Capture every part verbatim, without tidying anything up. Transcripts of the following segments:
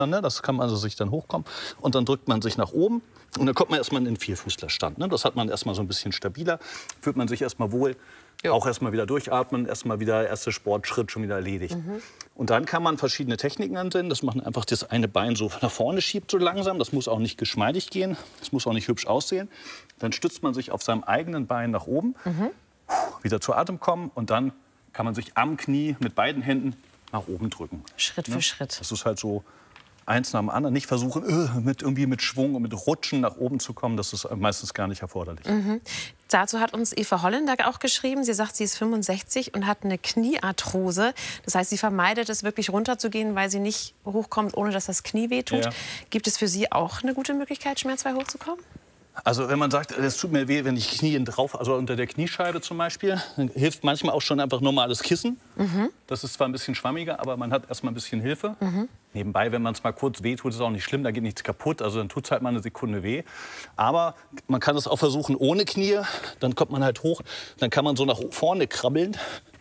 Ne? Das kann man also sich dann hochkommen. Und dann drückt man sich nach oben. Und dann kommt man erstmal in den Vierfüßlerstand. Ne? Das hat man erstmal so ein bisschen stabiler. Fühlt man sich erstmal wohl. Jo. Auch erstmal wieder durchatmen. Erstmal wieder erster Sportschritt schon wieder erledigt. Mhm. Und dann kann man verschiedene Techniken anwenden. Das macht einfach das eine Bein so nach vorne schiebt so langsam. Das muss auch nicht geschmeidig gehen. Das muss auch nicht hübsch aussehen. Dann stützt man sich auf seinem eigenen Bein nach oben. Mhm. Wieder zu Atem kommen. Und dann kann man sich am Knie mit beiden Händen nach oben drücken. Schritt für ne? Schritt. Das ist halt so eins nach dem anderen. Nicht versuchen, äh, mit, irgendwie mit Schwung und mit Rutschen nach oben zu kommen. Das ist meistens gar nicht erforderlich. Mhm. Dazu hat uns Eva Holländer auch geschrieben. Sie sagt, sie ist fünfundsechzig und hat eine Kniearthrose. Das heißt, sie vermeidet es, wirklich runterzugehen, weil sie nicht hochkommt, ohne dass das Knie wehtut. Ja. Gibt es für Sie auch eine gute Möglichkeit, schmerzfrei hochzukommen? Also wenn man sagt, es tut mir weh, wenn ich Knie drauf, also unter der Kniescheibe zum Beispiel, dann hilft manchmal auch schon einfach normales Kissen. Mhm. Das ist zwar ein bisschen schwammiger, aber man hat erstmal ein bisschen Hilfe. Mhm. Nebenbei, wenn man es mal kurz weh tut, ist es auch nicht schlimm, da geht nichts kaputt. Also dann tut es halt mal eine Sekunde weh. Aber man kann es auch versuchen ohne Knie. Dann kommt man halt hoch, dann kann man so nach vorne krabbeln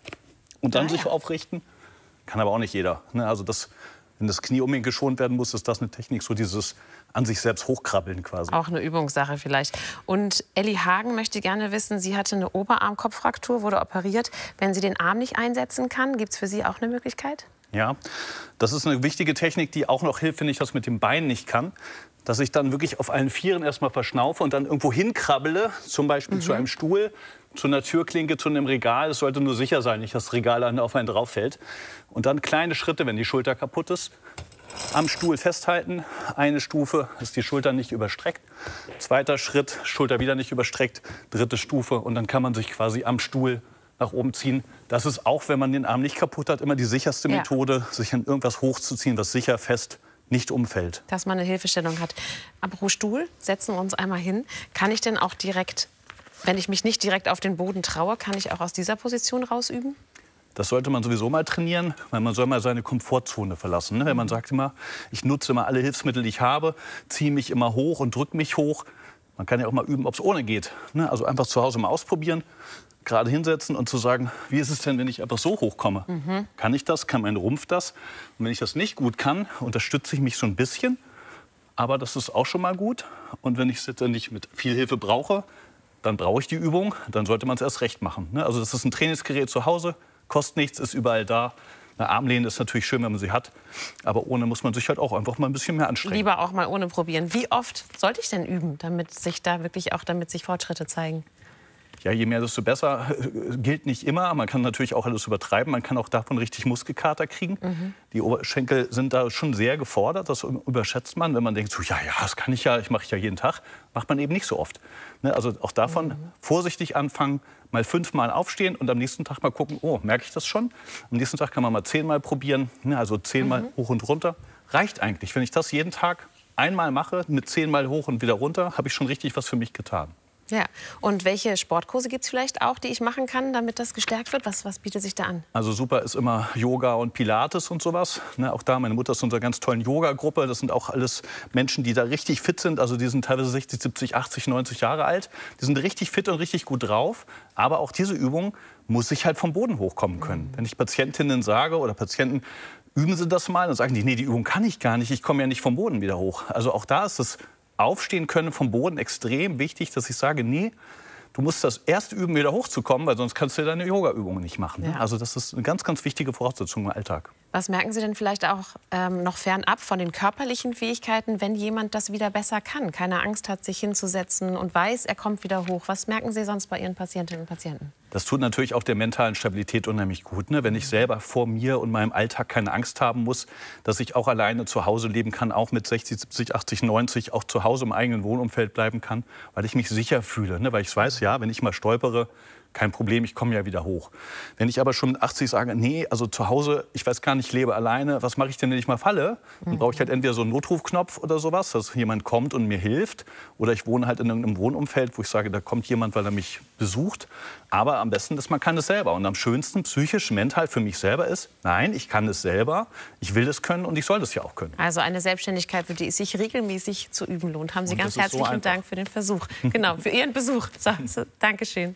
und dann ah, sich ja. aufrichten. Kann aber auch nicht jeder. Ne? Also das, wenn das Knie unbedingt geschont werden muss, ist das eine Technik, so dieses an sich selbst hochkrabbeln quasi. Auch eine Übungssache vielleicht. Und Elli Hagen möchte gerne wissen, sie hatte eine Oberarm-Kopffraktur, wurde operiert. Wenn sie den Arm nicht einsetzen kann, gibt es für Sie auch eine Möglichkeit? Ja, das ist eine wichtige Technik, die auch noch hilft, wenn ich das mit dem Bein nicht kann. Dass ich dann wirklich auf allen Vieren erstmal verschnaufe und dann irgendwo hinkrabbele, zum Beispiel mhm. zu einem Stuhl, zu einer Türklinke, zu einem Regal. Es sollte nur sicher sein, nicht, dass das Regal auf einen drauf fällt. Und dann kleine Schritte, wenn die Schulter kaputt ist. Am Stuhl festhalten, eine Stufe, ist die Schulter nicht überstreckt. Zweiter Schritt, Schulter wieder nicht überstreckt. Dritte Stufe und dann kann man sich quasi am Stuhl nach oben ziehen. Das ist auch, wenn man den Arm nicht kaputt hat, immer die sicherste ja. Methode, sich an irgendwas hochzuziehen, was sicher fest nicht umfällt. Dass man eine Hilfestellung hat. Apropos Stuhl, setzen wir uns einmal hin. Kann ich denn auch direkt, wenn ich mich nicht direkt auf den Boden traue, kann ich auch aus dieser Position rausüben? Das sollte man sowieso mal trainieren, weil man soll mal seine Komfortzone verlassen. Ne? Wenn man sagt immer, ich nutze immer alle Hilfsmittel, die ich habe, ziehe mich immer hoch und drücke mich hoch. Man kann ja auch mal üben, ob es ohne geht. Ne? Also einfach zu Hause mal ausprobieren, gerade hinsetzen und zu sagen, wie ist es denn, wenn ich einfach so hochkomme? Mhm. Kann ich das? Kann mein Rumpf das? Und wenn ich das nicht gut kann, unterstütze ich mich so ein bisschen. Aber das ist auch schon mal gut. Und wenn ich es jetzt nicht mit viel Hilfe brauche, dann brauche ich die Übung. Dann sollte man es erst recht machen. Ne? Also das ist ein Trainingsgerät zu Hause. Kostet nichts, ist überall da. Eine Armlehne ist natürlich schön, wenn man sie hat. Aber ohne muss man sich halt auch einfach mal ein bisschen mehr anstrengen. Lieber auch mal ohne probieren. Wie oft sollte ich denn üben, damit sich da wirklich auch damit sich Fortschritte zeigen? Ja, je mehr, desto besser. Gilt nicht immer. Man kann natürlich auch alles übertreiben. Man kann auch davon richtig Muskelkater kriegen. Mhm. Die Oberschenkel sind da schon sehr gefordert. Das überschätzt man, wenn man denkt, so, ja, ja, das kann ich ja, ich mache ich ja jeden Tag. Macht man eben nicht so oft. Ne, also auch davon mhm. vorsichtig anfangen, mal fünfmal aufstehen und am nächsten Tag mal gucken, oh, merke ich das schon? Am nächsten Tag kann man mal zehnmal probieren. Ne, also zehnmal mhm. hoch und runter. Reicht eigentlich. Wenn ich das jeden Tag einmal mache, mit zehnmal hoch und wieder runter, habe ich schon richtig was für mich getan. Ja, und welche Sportkurse gibt es vielleicht auch, die ich machen kann, damit das gestärkt wird? Was, was bietet sich da an? Also super ist immer Yoga und Pilates und sowas. Ne, auch da, meine Mutter ist in unserer ganz tollen Yoga-Gruppe. Das sind auch alles Menschen, die da richtig fit sind. Also die sind teilweise sechzig, siebzig, achtzig, neunzig Jahre alt. Die sind richtig fit und richtig gut drauf. Aber auch diese Übung muss ich halt vom Boden hochkommen können. Mhm. Wenn ich Patientinnen sage oder Patienten, üben Sie das mal, dann sagen die, nee, die Übung kann ich gar nicht. Ich komme ja nicht vom Boden wieder hoch. Also auch da ist es Aufstehen können vom Boden extrem wichtig, dass ich sage, nee, du musst das erst üben, wieder hochzukommen, weil sonst kannst du deine Yoga-Übungen nicht machen. Ja. Also das ist eine ganz, ganz wichtige Voraussetzung im Alltag. Was merken Sie denn vielleicht auch ähm, noch fernab von den körperlichen Fähigkeiten, wenn jemand das wieder besser kann, keine Angst hat, sich hinzusetzen und weiß, er kommt wieder hoch? Was merken Sie sonst bei Ihren Patientinnen und Patienten? Das tut natürlich auch der mentalen Stabilität unheimlich gut, ne? Wenn ich selber vor mir und meinem Alltag keine Angst haben muss, dass ich auch alleine zu Hause leben kann, auch mit sechzig, siebzig, achtzig, neunzig, auch zu Hause im eigenen Wohnumfeld bleiben kann, weil ich mich sicher fühle, ne? Weil ich weiß, ja, wenn ich mal stolpere, kein Problem, ich komme ja wieder hoch. Wenn ich aber schon mit achtzig sage, nee, also zu Hause, ich weiß gar nicht, ich lebe alleine, was mache ich denn, wenn ich mal falle? Dann brauche ich halt entweder so einen Notrufknopf oder sowas, dass jemand kommt und mir hilft. Oder ich wohne halt in einem Wohnumfeld, wo ich sage, da kommt jemand, weil er mich besucht. Aber am besten ist, man kann es selber. Und am schönsten psychisch, mental für mich selber ist, nein, ich kann es selber, ich will das können und ich soll das ja auch können. Also eine Selbstständigkeit, für die es sich regelmäßig zu üben lohnt. Haben Sie ganz herzlichen so Dank für den Versuch. Genau, für Ihren Besuch. So, so, Dankeschön.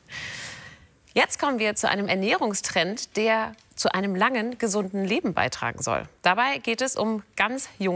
Jetzt kommen wir zu einem Ernährungstrend, der zu einem langen, gesunden Leben beitragen soll. Dabei geht es um ganz junge